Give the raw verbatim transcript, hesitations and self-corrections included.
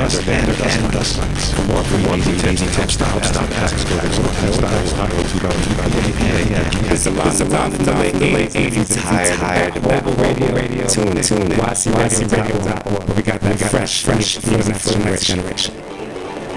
Vander, Vander, and Dust Mites. For more free easy tip stop, stop, hacks, go to It's a lot of time from the late eighties. Tired, tired of mobile radio, radio. Tune in, tune in. Y C radio dot org. We got that fresh, fresh, for the next generation.